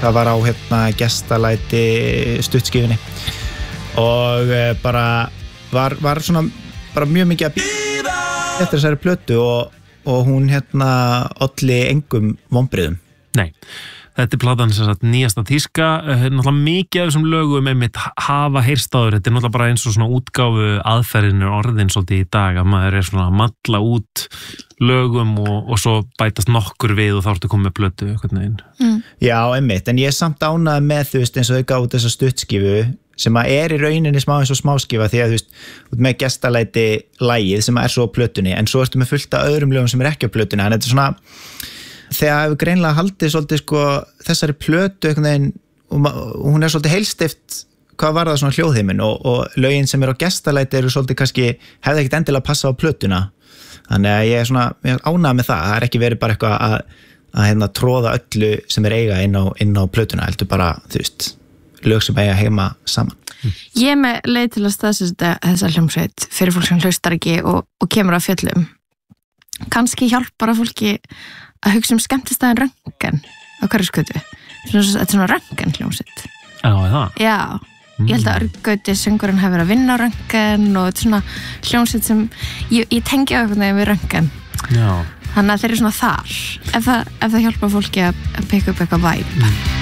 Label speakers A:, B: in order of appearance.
A: það var á gestalæti stuttskifunni og bara var svona bara mjög mikið að bíða eftir þessari plötu og hún olli engum vonbrigðum.
B: Nei, þetta platan sem sagt nýjasta þýska, náttúrulega mikið af þessum lögum einmitt hafa heyrst áður, þetta bara eins og svona útgáfu aðferðin orðin svolítið í dag, að maður svona að malla út lögum og svo bætast nokkur við og þá ertu komið með plötu hvernig einn.
A: Já, einmitt, en ég samt ánað með eins og þau gáðu þessa stuttskifu sem að í rauninni smá eins og smáskifa því að út með gestalæti lagið sem að svo á plötunni en svo ertu með fullt af öðrum lögum sem ekki á plötunni en þetta svona þegar hefur greinlega haldið svolítið þessari plötu einhvern veginn og hún svolítið heilstift hvað var það svona hljóðheimin og lögin sem á gestalæti eru svolítið kannski hefði ekkert endilega að passa á plötuna þannig að ég ég ánað með það er ekki verið bara eitthvað að tróða öllu sem eiga inn á plötuna heldur bara lög sem eiga heima saman.
C: Ég með leið til að staðsetja þessa hljómsveit fyrir fólk sem hlustar ekki og kemur á fjöllum. Kannski hjálpar að fólki að hugsa skemmtistæðan Röntgen á Hverfisgötu. Þetta svona Röntgen hljómsveit.
B: Já, það?
C: Já, ég held að Örgauti söngurinn hefur verið að vinna á Röntgen og þetta svona hljómsveit sem ég tengi á eitthvað við Röntgen.
B: Já.
C: Þannig að þeir eru svona þar ef það hjálpar fólki að peka upp eitthvað væp.